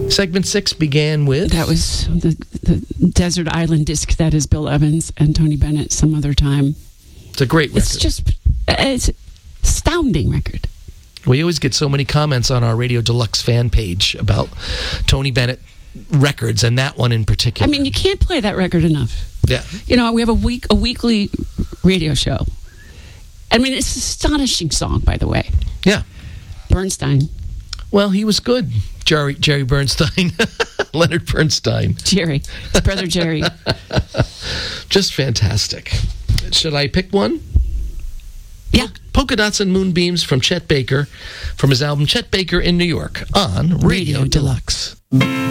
Segment 6 began with... That was the Desert Island disc. That is Bill Evans and Tony Bennett, Some Other Time. It's a great record. It's astounding record. We always get so many comments on our Radio Deluxe fan page about Tony Bennett records, and that one in particular. I mean, you can't play that record enough. Yeah. You know, we have a weekly radio show. I mean, it's an astonishing song, by the way. Yeah. Bernstein. Well, he was good. Jerry Bernstein. Leonard Bernstein. Jerry. His brother Jerry. Just fantastic. Should I pick one? Yeah. Polka Dots and Moonbeams from Chet Baker, from his album Chet Baker in New York on Radio Deluxe.